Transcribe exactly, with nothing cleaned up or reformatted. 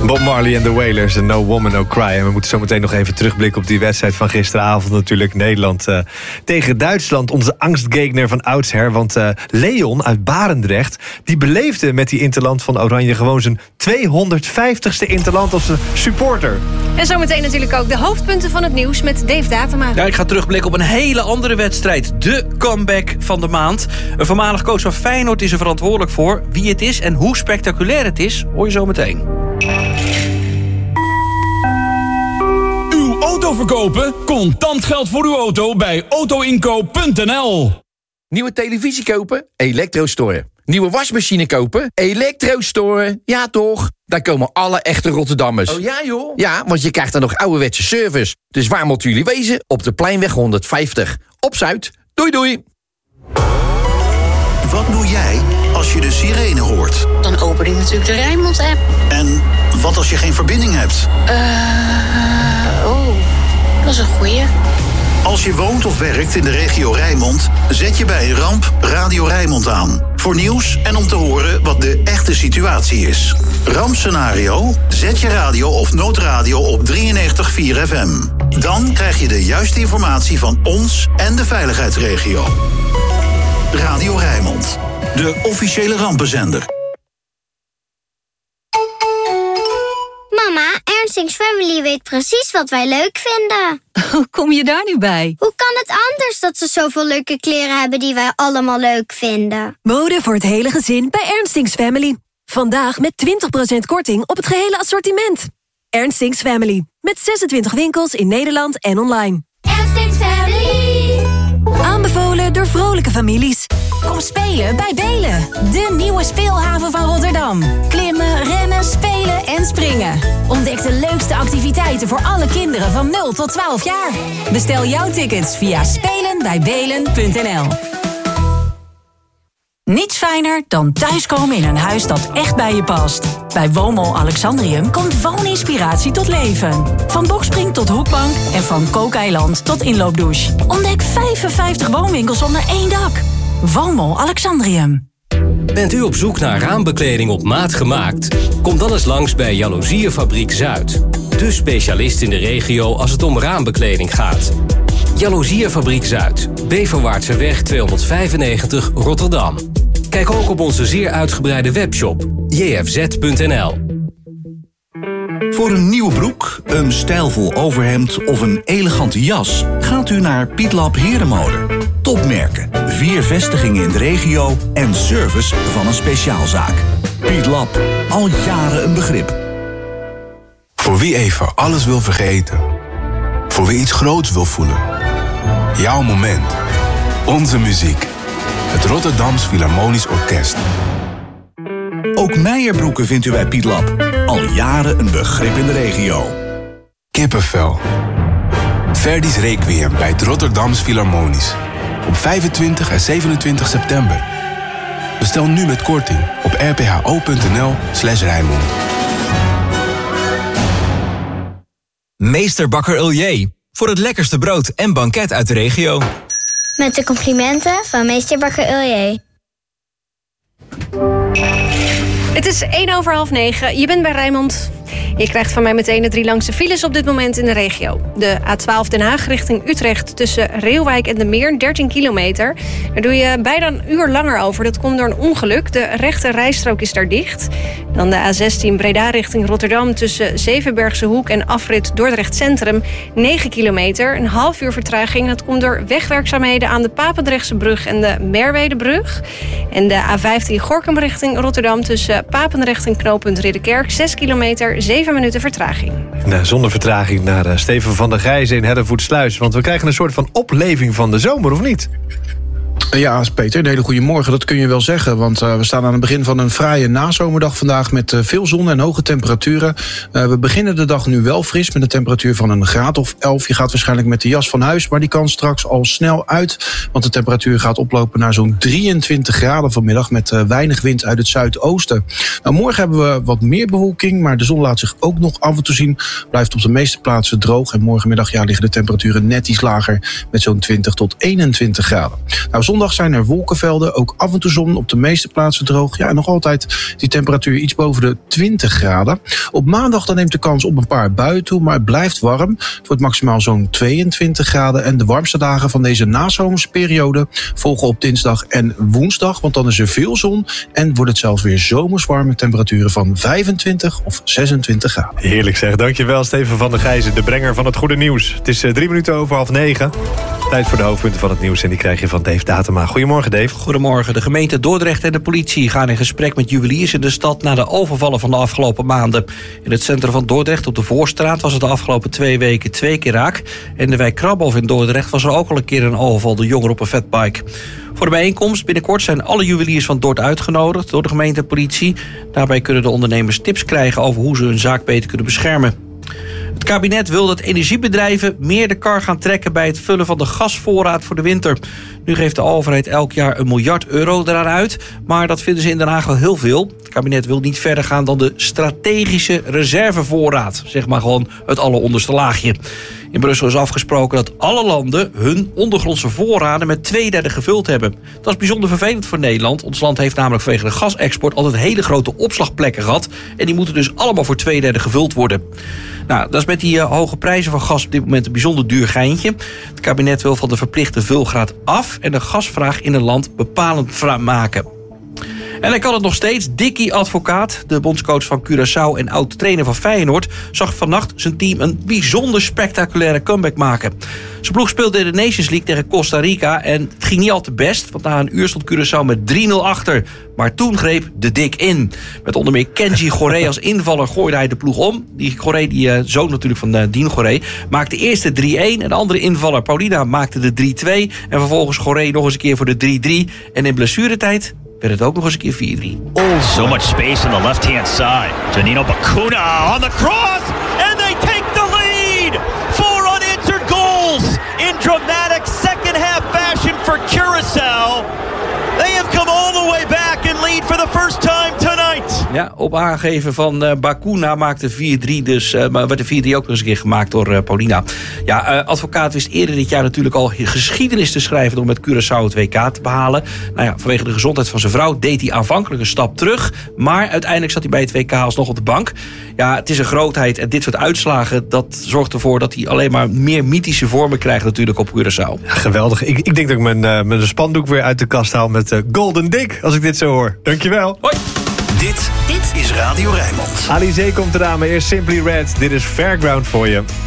Bob Marley en The Wailers en No Woman No Cry. En we moeten zo meteen nog even terugblikken op die wedstrijd van gisteravond natuurlijk. Nederland uh, tegen Duitsland, onze angstgegner van oudsher. Want uh, Leon uit Barendrecht, die beleefde met die interland van Oranje gewoon zijn tweehonderdvijftigste interland als supporter. En zometeen natuurlijk ook de hoofdpunten van het nieuws met Dave Datema. Ja, ik ga terugblikken op een hele andere wedstrijd. De comeback van de maand. Een voormalig coach van Feyenoord is er verantwoordelijk voor. Wie het is en hoe spectaculair het is, hoor je zo meteen. Uw auto verkopen? Contant geld voor uw auto bij autoinkoop punt n l. Nieuwe televisie kopen? Elektrostore. Nieuwe wasmachine kopen? Elektrostore. Ja toch? Daar komen alle echte Rotterdammers. Oh ja joh? Ja, want je krijgt dan nog ouderwetse service. Dus waar moeten jullie wezen? Op de Pleinweg honderdvijftig. Op Zuid. Doei doei. Wat doe jij als je de sirene hoort? Dan open ik natuurlijk de Rijnmond-app. En wat als je geen verbinding hebt? Eh, uh, oh, dat is een goeie. Als je woont of werkt in de regio Rijnmond, zet je bij een ramp Radio Rijnmond aan. Voor nieuws en om te horen wat de echte situatie is. Rampscenario? Zet je radio of noodradio op drieënnegentig komma vier F M. Dan krijg je de juiste informatie van ons en de veiligheidsregio. Radio Rijnmond, de officiële rampenzender. Mama, Ernstings Family weet precies wat wij leuk vinden. Hoe kom je daar nu bij? Hoe kan het anders dat ze zoveel leuke kleren hebben die wij allemaal leuk vinden? Mode voor het hele gezin bij Ernstings Family. Vandaag met twintig procent korting op het gehele assortiment. Ernstings Family. Met zesentwintig winkels in Nederland en online. Ernstings Family. Aanbevolen door vrolijke families. Kom spelen bij Belen, de nieuwe speelhaven van Rotterdam. Klimmen, rennen, spelen en springen. Ontdek de leukste activiteiten voor alle kinderen van nul tot twaalf jaar. Bestel jouw tickets via spelen bij belen punt n l. Niets fijner dan thuiskomen in een huis dat echt bij je past. Bij Woonmol Alexandrium komt wooninspiratie tot leven. Van bokspring tot hoekbank en van kookeiland tot inloopdouche. Ontdek vijfenvijftig woonwinkels onder één dak. Woonmol Alexandrium. Bent u op zoek naar raambekleding op maat gemaakt? Kom dan eens langs bij Jaloeziefabriek Zuid. De specialist in de regio als het om raambekleding gaat. Jaloeziefabriek Zuid, Beverwaartseweg tweehonderdvijfennegentig Rotterdam. Kijk ook op onze zeer uitgebreide webshop j f z punt n l. Voor een nieuwe broek, een stijlvol overhemd of een elegante jas gaat u naar Pietlab Herenmode. Topmerken, vier vestigingen in de regio en service van een speciaalzaak. Pietlab, al jaren een begrip. Voor wie even alles wil vergeten. Voor wie iets groots wil voelen. Jouw moment. Onze muziek. Het Rotterdams Philharmonisch Orkest. Ook Meijerbroeken vindt u bij Pietlab. Al jaren een begrip in de regio. Kippenvel. Verdi's Requiem bij het Rotterdams Philharmonisch. Op vijfentwintig en zevenentwintig september. Bestel nu met korting op r p h o punt n l slash Rijnmond. Meester Bakker voor het lekkerste brood en banket uit de regio. Met de complimenten van Meester Bakker Uljee. Het is één over half negen. Je bent bij Rijnmond. Je krijgt van mij meteen de drie langste files op dit moment in de regio. De A twaalf Den Haag richting Utrecht tussen Reeuwijk en de Meer, dertien kilometer. Daar doe je bijna een uur langer over. Dat komt door een ongeluk. De rechte rijstrook is daar dicht. Dan de A zestien Breda richting Rotterdam tussen Zevenbergse Hoek en afrit Dordrecht Centrum, negen kilometer. Een half uur vertraging. Dat komt door wegwerkzaamheden aan de Papendrechtse brug en de Merwedebrug. En de A vijftien Gorinchem richting Rotterdam tussen Papendrecht en knooppunt Ridderkerk, zes kilometer, zeven minuten vertraging. Nou, zonder vertraging naar uh, Steven van der Gijzen in Hellevoetsluis. Want we krijgen een soort van opleving van de zomer, of niet? Ja, Peter, een hele goede morgen, dat kun je wel zeggen. Want uh, we staan aan het begin van een fraaie nazomerdag vandaag met uh, veel zon en hoge temperaturen. Uh, we beginnen de dag nu wel fris met een temperatuur van een graad of elf. Je gaat waarschijnlijk met de jas van huis, maar die kan straks al snel uit. Want de temperatuur gaat oplopen naar zo'n drieëntwintig graden vanmiddag met uh, weinig wind uit het zuidoosten. Nou, morgen hebben we wat meer bewolking, maar de zon laat zich ook nog af en toe zien. Blijft op de meeste plaatsen droog en morgenmiddag ja, liggen de temperaturen net iets lager met zo'n twintig tot eenentwintig graden. Nou, zonder Zondag zijn er wolkenvelden, ook af en toe zon, op de meeste plaatsen droog. Ja, en nog altijd die temperatuur iets boven de twintig graden. Op maandag dan neemt de kans op een paar buien toe, maar het blijft warm. Het wordt maximaal zo'n tweeëntwintig graden. En de warmste dagen van deze nazomersperiode volgen op dinsdag en woensdag, want dan is er veel zon en wordt het zelfs weer zomers warm met temperaturen van vijfentwintig of zesentwintig graden. Heerlijk zeg. Dankjewel Steven van der Gijzen, de brenger van het goede nieuws. Het is uh, drie minuten over half negen. Tijd voor de hoofdpunten van het nieuws en die krijg je van Dave Datema. Goedemorgen Dave. Goedemorgen. De gemeente Dordrecht en de politie gaan in gesprek met juweliers in de stad na de overvallen van de afgelopen maanden. In het centrum van Dordrecht op de Voorstraat was het de afgelopen twee weken twee keer raak. En de wijk Krabhof in Dordrecht was er ook al een keer een overval door jongeren op een fatbike. Voor de bijeenkomst binnenkort zijn alle juweliers van Dort uitgenodigd door de gemeente en politie. Daarbij kunnen de ondernemers tips krijgen over hoe ze hun zaak beter kunnen beschermen. Het kabinet wil dat energiebedrijven meer de kar gaan trekken bij het vullen van de gasvoorraad voor de winter. Nu geeft de overheid elk jaar een miljard euro eraan uit, maar dat vinden ze in Den Haag wel heel veel. Het kabinet wil niet verder gaan dan de strategische reservevoorraad, zeg maar gewoon het alleronderste laagje. In Brussel is afgesproken dat alle landen hun ondergrondse voorraden met twee derde gevuld hebben. Dat is bijzonder vervelend voor Nederland. Ons land heeft namelijk vanwege de gasexport altijd hele grote opslagplekken gehad. En die moeten dus allemaal voor twee derde gevuld worden. Nou, dat is met die uh, hoge prijzen van gas op dit moment een bijzonder duur geintje. Het kabinet wil van de verplichte vulgraad af en de gasvraag in een land bepalend maken. En hij kan het nog steeds. Dickie Advocaat, de bondscoach van Curaçao en oud-trainer van Feyenoord, zag vannacht zijn team een bijzonder spectaculaire comeback maken. Zijn ploeg speelde in de Nations League tegen Costa Rica en het ging niet al te best, want na een uur stond Curaçao met drie nul achter. Maar toen greep de Dick in. Met onder meer Kenji Goré als invaller gooide hij de ploeg om. Die Goré, die uh, zoon natuurlijk van uh, Dien Goré, maakte eerst de drie-een en de andere invaller Paulina maakte de drie-twee. En vervolgens Goré nog eens een keer voor de drie-drie. En in blessuretijd werd het ook nog eens een keer vier drie. Oh, so much space on the left-hand side. Janino Bacuna on the cross, and they take the lead. Four unanswered goals in dramatic second-half fashion for Curaçao. They have come all the way back and lead for the first time tonight. Ja, op aangeven van uh, Bacuna maakte vier drie dus, uh, maar werd de vier drie ook nog eens een keer gemaakt door uh, Paulina. Ja, uh, Advocaat wist eerder dit jaar natuurlijk al geschiedenis te schrijven door met Curaçao het W K te behalen. Nou ja, vanwege de gezondheid van zijn vrouw deed hij aanvankelijk een stap terug, maar uiteindelijk zat hij bij het W K alsnog op de bank. Ja, het is een grootheid en dit soort uitslagen, dat zorgt ervoor dat hij alleen maar meer mythische vormen krijgt natuurlijk op Curaçao. Ja, geweldig. Ik, ik denk dat ik mijn, uh, mijn spandoek weer uit de kast haal met uh, Golden Dick, als ik dit zo hoor. Dankjewel. Hoi. Dit, dit is Radio Rijnmond. Alizé komt eraan, maar eerst Simply Red. Dit is Fairground voor je.